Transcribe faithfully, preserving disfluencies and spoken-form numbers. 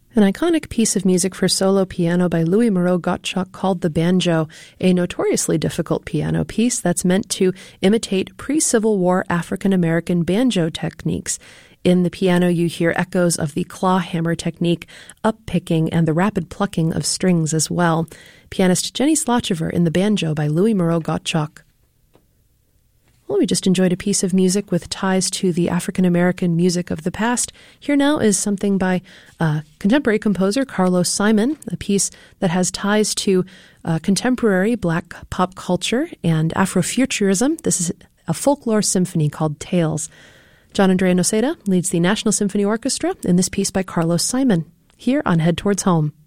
An iconic piece of music for solo piano by Louis Moreau Gottschalk called the banjo, a notoriously difficult piano piece that's meant to imitate pre-Civil War African-American banjo techniques. In the piano, you hear echoes of the claw hammer technique, up-picking, and the rapid plucking of strings as well. Pianist Jenny Slochever in the banjo by Louis Moreau Gottschalk. Well, we just enjoyed a piece of music with ties to the African-American music of the past. Here now is something by uh, contemporary composer Carlos Simon, a piece that has ties to uh, contemporary black pop culture and Afrofuturism. This is a folklore symphony called Tales. John Andrea Noceda leads the National Symphony Orchestra in this piece by Carlos Simon, here on Head Towards Home.